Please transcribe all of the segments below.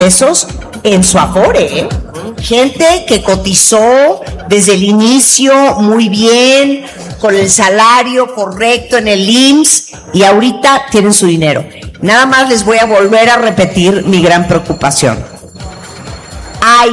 pesos en su Afore, ¿eh? Gente que cotizó desde el inicio muy bien, con el salario correcto en el IMSS, y ahorita tienen su dinero. Nada más les voy a volver a repetir mi gran preocupación. Hay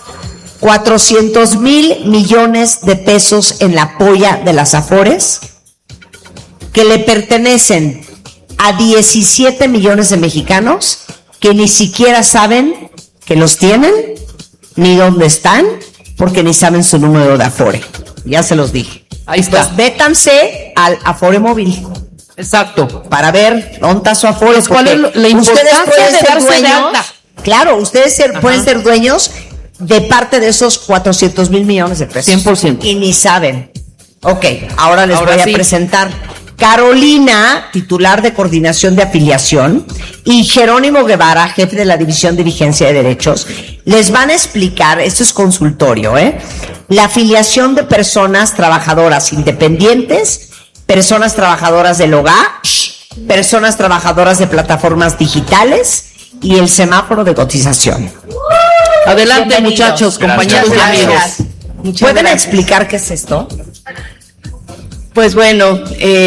400,000 millones de pesos en la polla de las Afores que le pertenecen a 17 millones de mexicanos que ni siquiera saben que los tienen, ni dónde están, porque ni saben su número de Afore. Ya se los dije. Ahí está. Pues métanse al Afore móvil. Exacto. Para ver dónde está su Afore. ¿Cuál es la importancia de darse de alta? Claro, ustedes pueden ser dueños de parte de esos 400,000 millones de pesos. 100%. Y ni saben. Ok, ahora les voy a presentar Carolina, titular de Coordinación de Afiliación, y Jerónimo Guevara, jefe de la División de Vigencia de Derechos. Les van a explicar, esto es consultorio, la afiliación de personas trabajadoras independientes, personas trabajadoras del hogar, personas trabajadoras de plataformas digitales y el semáforo de cotización. Adelante, muchachos, compañeros y amigos. ¿Pueden explicar qué es esto? Pues bueno,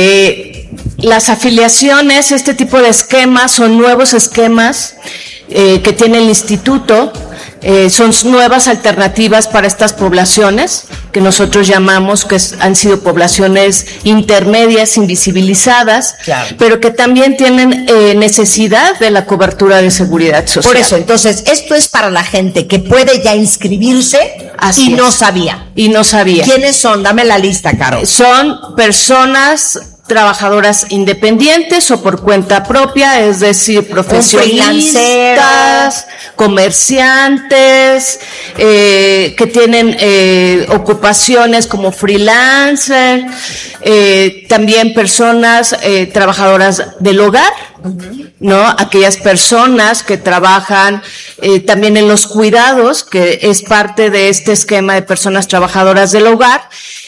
las afiliaciones, este tipo de esquemas son nuevos esquemas que tiene el instituto, son nuevas alternativas para estas poblaciones que nosotros llamamos que han sido poblaciones intermedias, invisibilizadas, claro, pero que también tienen necesidad de la cobertura de seguridad social. Por eso, entonces, esto es para la gente que puede ya inscribirse. Así no sabía. Y no sabía. ¿Quiénes son? Dame la lista, Caro. Son personas trabajadoras independientes o por cuenta propia, es decir, profesionistas, comerciantes, que tienen ocupaciones como freelancer, también personas trabajadoras del hogar, ¿no? Aquellas personas que trabajan también en los cuidados, que es parte de este esquema de personas trabajadoras del hogar.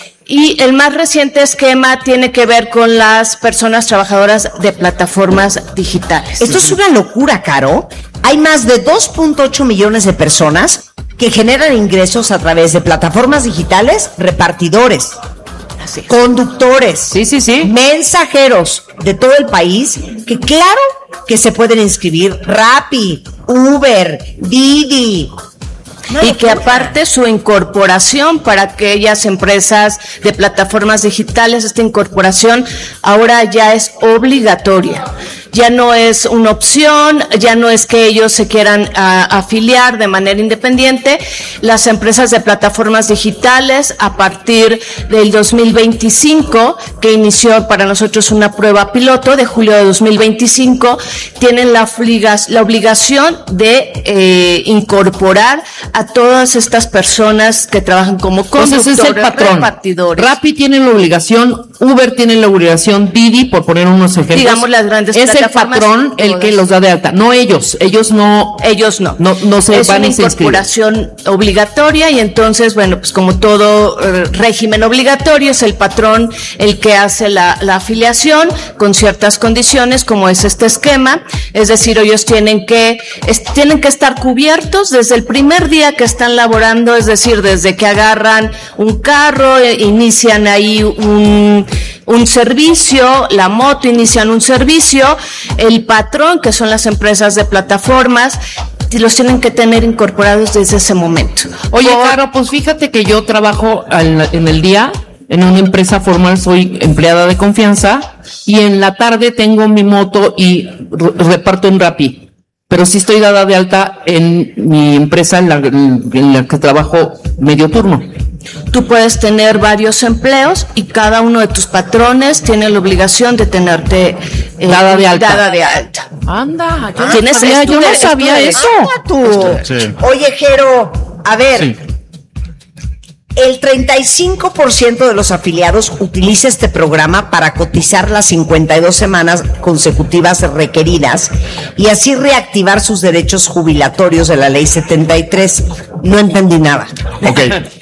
Y el más reciente esquema tiene que ver con las personas trabajadoras de plataformas digitales. Esto es una locura, Caro. Hay más de 2.8 millones de personas que generan ingresos a través de plataformas digitales, repartidores, conductores, mensajeros de todo el país, que claro que se pueden inscribir. Rappi, Uber, Didi. Y que aparte su incorporación para aquellas empresas de plataformas digitales, esta incorporación ahora ya es obligatoria. Ya no es una opción, ya no es que ellos se quieran afiliar de manera independiente. Las empresas de plataformas digitales, a partir del 2025, que inició para nosotros una prueba piloto de julio de 2025, tienen la obligación de incorporar a todas estas personas que trabajan como conductores, es el patrón. Repartidores. Rappi tiene la obligación, Uber tiene la obligación, Didi, por poner unos ejemplos. Digamos las grandes es el patrón el que los da de alta, no ellos no se van a inscribir. Es una incorporación obligatoria y entonces, bueno, pues como todo régimen obligatorio, es el patrón el que hace la afiliación con ciertas condiciones, como es este esquema, es decir, ellos tienen que estar cubiertos desde el primer día que están laborando, es decir, desde que agarran un carro, inician ahí un servicio, la moto, inician un servicio, el patrón, que son las empresas de plataformas, los tienen que tener incorporados desde ese momento. Oye, Caro, pues fíjate que yo trabajo en el día en una empresa formal, soy empleada de confianza, y en la tarde tengo mi moto y reparto en Rappi. Pero sí estoy dada de alta en mi empresa en la que trabajo medio turno. Tú puedes tener varios empleos y cada uno de tus patrones tiene la obligación de tenerte dada de alta. Anda, yo no sabía eso. Sí. Oye, Jero, a ver. Sí. El 35% de los afiliados utiliza este programa para cotizar las 52 semanas consecutivas requeridas y así reactivar sus derechos jubilatorios de la Ley 73. No entendí nada. Ok,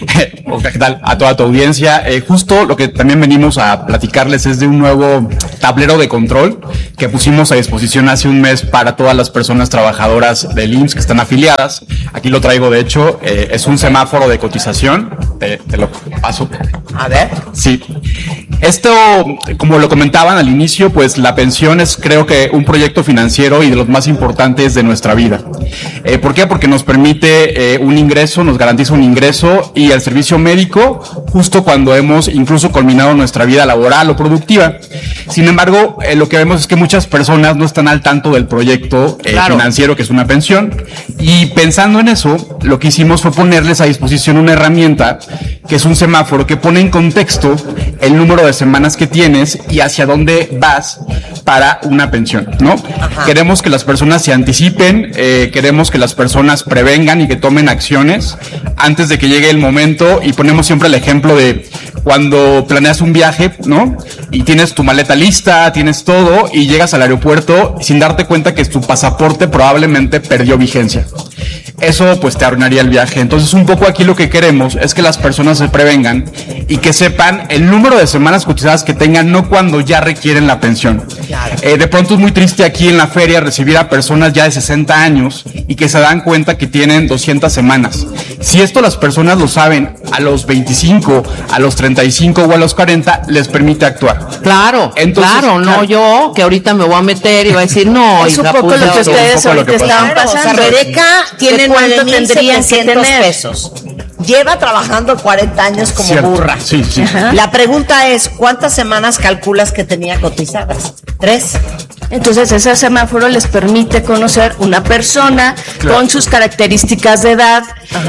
¿Qué tal? A toda tu audiencia. Justo lo que también venimos a platicarles es de un nuevo tablero de control que pusimos a disposición hace un mes para todas las personas trabajadoras del IMSS que están afiliadas. Aquí lo traigo, de hecho, es un semáforo de cotización. Te lo paso. A ver. Sí. Esto, como lo comentaban al inicio, pues la pensión es, creo que, un proyecto financiero y de los más importantes de nuestra vida. ¿Por qué? Porque nos permite un ingreso, nos garantiza un ingreso y el servicio médico justo cuando hemos incluso culminado nuestra vida laboral o productiva. Sin embargo, lo que vemos es que muchas personas no están al tanto del proyecto financiero que es una pensión, y pensando en eso, lo que hicimos fue ponerles a disposición una herramienta que es un semáforo que pone en contexto el número de semanas que tienes y hacia dónde vas para una pensión, ¿no? Ajá. Queremos que las personas se anticipen, queremos que las personas prevengan y que tomen acciones antes de que llegue el momento, y ponemos siempre el ejemplo de cuando planeas un viaje, ¿no? Y tienes tu maleta lista, tienes todo, y llegas al aeropuerto sin darte cuenta que tu pasaporte probablemente perdió vigencia. Eso pues te arruinaría el viaje. Entonces un poco aquí lo que queremos es que las personas se prevengan y que sepan el número de semanas cotizadas que tengan, no cuando ya requieren la pensión. De pronto es muy triste aquí en la feria recibir a personas ya de 60 años y que se dan cuenta que tienen 200 semanas. Si esto las personas lo saben a los 25, a los 35 o a los 40, les permite actuar. Claro, entonces, claro, no yo que ahorita me voy a meter y voy a decir no. Es un poco lo que ustedes ahorita estaban pasando. O sea, Rebeca tiene ¿cuánto tendrían que tener? Pesos. Lleva trabajando 40 años como burra. Sí, sí. La pregunta es, ¿cuántas semanas calculas que tenía cotizadas? 3. Entonces, ese semáforo les permite conocer una persona con sus características de edad,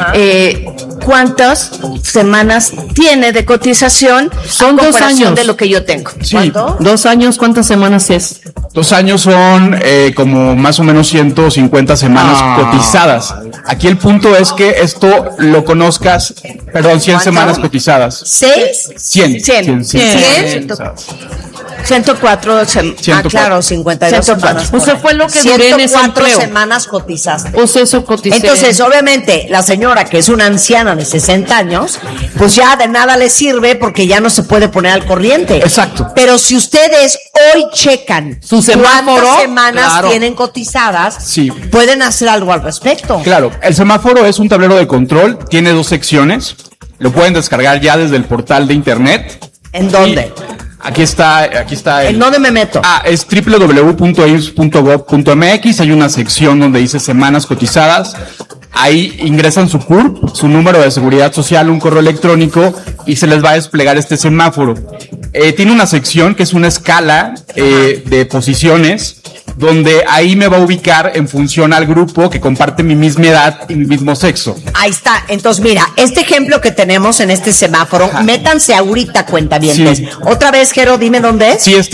cuántas semanas tiene de cotización. Son 2 años de lo que yo tengo. Sí. ¿Cuánto? 2 años, ¿cuántas semanas es? 2 años son como más o menos 150 semanas cotizadas. Aquí el punto es que esto lo conozcas, 100 semanas cotizadas. 6. 100. 104 claro, 52 semanas. O sea, fue lo que duré en ese 104 empleo. semanas cotizaste. Pues eso coticé. Entonces, obviamente, la señora que es una anciana de 60 años, pues ya de nada le sirve porque ya no se puede poner al corriente. Exacto. Pero si ustedes hoy checan su semáforo, cuántas semanas tienen cotizadas, pueden hacer algo al respecto. Claro, el semáforo es un tablero de control, tiene 2 secciones, lo pueden descargar ya desde el portal de internet. ¿En dónde? Aquí está. ¿En dónde me meto? Es www.ims.gov.mx. Hay una sección donde dice semanas cotizadas. Ahí ingresan su CURP, su número de seguridad social, un correo electrónico, y se les va a desplegar este semáforo. Tiene una sección que es una escala de posiciones, donde ahí me va a ubicar en función al grupo que comparte mi misma edad y mi mismo sexo. Ahí está. Entonces, mira, este ejemplo que tenemos en este semáforo, métanse ahorita, cuentavientes. Sí. Otra vez, Jero, dime dónde es. Sí, es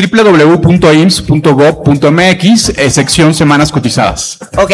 www.ims.gov.mx, sección semanas cotizadas. Ok.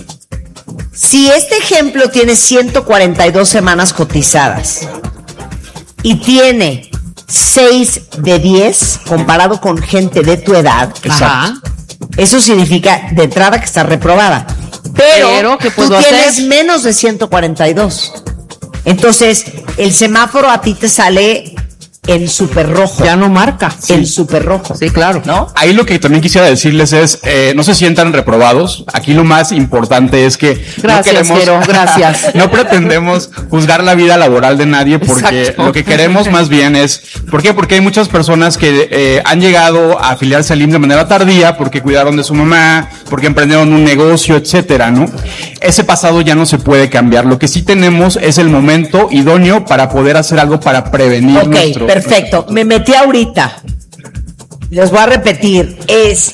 Si este ejemplo tiene 142 semanas cotizadas y tiene 6 de 10 comparado con gente de tu edad, eso significa de entrada que está reprobada. Pero ¿qué tú tienes menos de 142. Entonces, el semáforo a ti te sale en súper rojo. Ya no marca. En súper rojo. Sí, claro. ¿No? Ahí lo que también quisiera decirles es, no se sientan reprobados. Aquí lo más importante es que gracias. No pretendemos juzgar la vida laboral de nadie, porque lo que queremos más bien es, ¿por qué? Porque hay muchas personas que han llegado a afiliarse al IMSS de manera tardía, porque cuidaron de su mamá, porque emprendieron un negocio, etcétera, ¿no? Ese pasado ya no se puede cambiar. Lo que sí tenemos es el momento idóneo para poder hacer algo para prevenir Perfecto, me metí ahorita. Les voy a repetir, es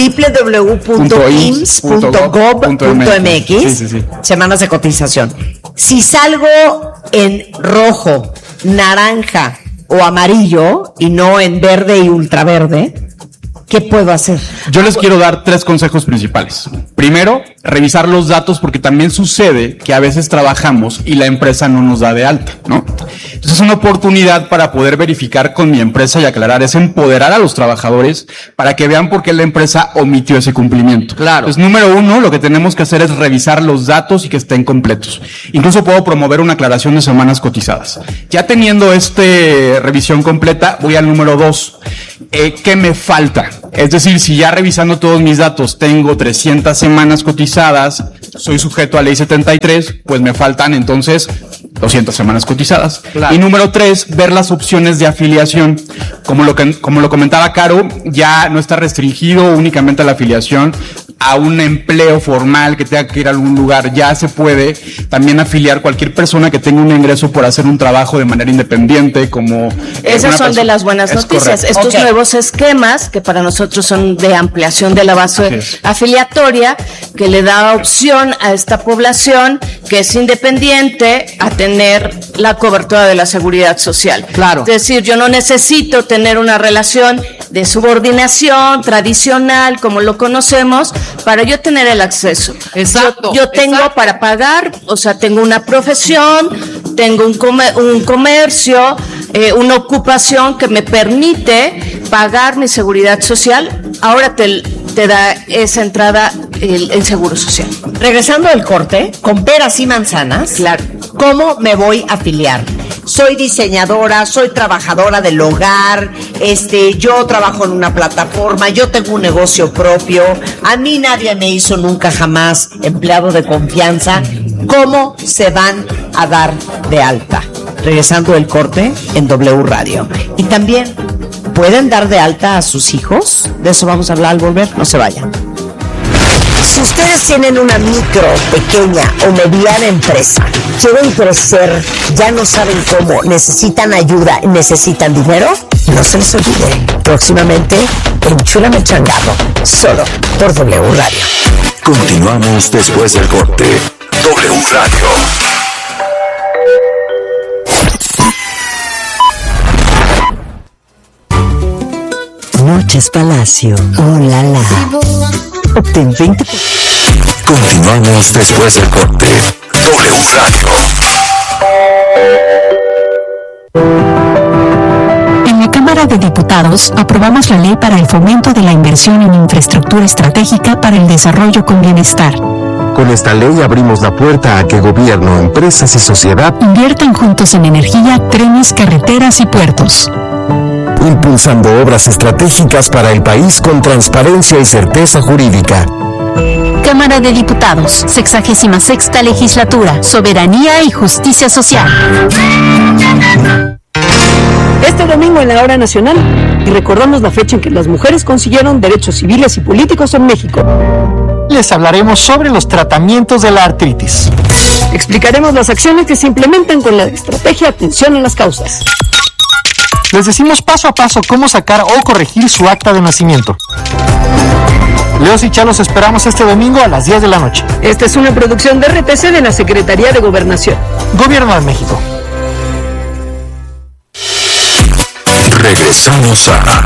www.ims.gov.mx, semanas de cotización. Si salgo en rojo, naranja o amarillo y no en verde y ultraverde, ¿qué puedo hacer? Yo les quiero dar 3 consejos principales. Primero, revisar los datos, porque también sucede que a veces trabajamos y la empresa no nos da de alta, ¿no? Entonces es una oportunidad para poder verificar con mi empresa y aclarar, es empoderar a los trabajadores para que vean por qué la empresa omitió ese cumplimiento. Claro. Entonces, número 1, lo que tenemos que hacer es revisar los datos y que estén completos. Incluso puedo promover una aclaración de semanas cotizadas. Ya teniendo revisión completa, voy al número 2. ¿Qué me falta? Es decir, si ya revisando todos mis datos tengo 300 semanas cotizadas, soy sujeto a ley 73, pues me faltan entonces 200 semanas cotizadas. Claro. Y número 3, ver las opciones de afiliación. Como lo comentaba Caro, ya no está restringido únicamente a la afiliación a un empleo formal que tenga que ir a algún lugar. Ya se puede también afiliar cualquier persona que tenga un ingreso por hacer un trabajo de manera independiente, como... Esas son de las buenas noticias. Correcto. Estos nuevos esquemas, que para nosotros son de ampliación de la base afiliatoria, que le da opción a esta población que es independiente a tener la cobertura de la seguridad social. Claro. Es decir, yo no necesito tener una relación de subordinación tradicional, como lo conocemos, para yo tener el acceso. Exacto. Yo tengo para pagar, o sea, tengo una profesión, tengo un comercio, una ocupación que me permite pagar mi seguridad social. Ahora te da esa entrada el Seguro Social. Regresando del corte, con peras y manzanas, Claro. ¿cómo me voy a afiliar? Soy diseñadora, soy trabajadora del hogar, yo trabajo en una plataforma, yo tengo un negocio propio, a mí nadie me hizo nunca jamás empleado de confianza. ¿Cómo se van a dar de alta? Regresando del corte en W Radio. Y también, ¿pueden dar de alta a sus hijos? De eso vamos a hablar al volver, no se vayan. Si ustedes tienen una micro, pequeña o mediana empresa, quieren crecer, ya no saben cómo, necesitan ayuda, necesitan dinero, no se les olvide. Próximamente, Enchúlame el Changarro, solo por W Radio. Continuamos después del corte. W Radio. Noches Palacio. Oh, la la. Obtén 20%. Continuamos después del corte. W Radio. En la Cámara de Diputados aprobamos la ley para el fomento de la inversión en infraestructura estratégica para el desarrollo con bienestar. Con esta ley abrimos la puerta a que gobierno, empresas y sociedad Inviertan juntos en energía, trenes, carreteras y puertos. impulsando obras estratégicas para el país con transparencia y certeza jurídica. Cámara de Diputados, 66ª Legislatura, Soberanía y Justicia Social. Este domingo en la Hora Nacional, y recordamos la fecha en que las mujeres consiguieron derechos civiles y políticos en México. Les hablaremos sobre los tratamientos de la artritis. Explicaremos las acciones que se implementan con la estrategia Atención a las Causas. Les decimos paso a paso cómo sacar o corregir su acta de nacimiento. Leos y Chá los esperamos este domingo a las 10 de la noche. Esta es una producción de RTC de la Secretaría de Gobernación. Gobierno de México. Regresamos a